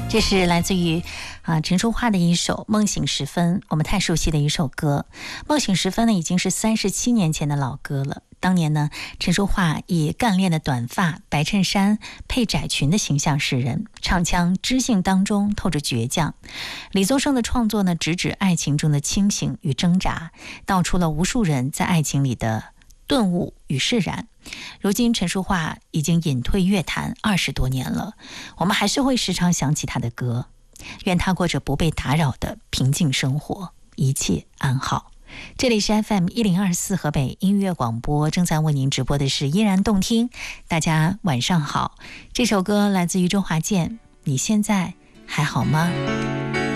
这是来自于陈淑桦的一首《梦醒时分》，我们太熟悉的一首歌。《梦醒时分》呢，已经是37年前的老歌了。当年呢，陈淑桦以干练的短发、白衬衫配窄裙的形象示人，唱腔知性当中透着倔强。李宗盛的创作呢，直指爱情中的清醒与挣扎，道出了无数人在爱情里的顿悟与释然。如今陈淑桦已经隐退乐坛20多年了，我们还是会时常想起她的歌。愿她过着不被打扰的平静生活，一切安好。这里是 FM1024 河北音乐广播，正在为您直播的是依然动听。大家晚上好，这首歌来自于周华健，你现在还好吗？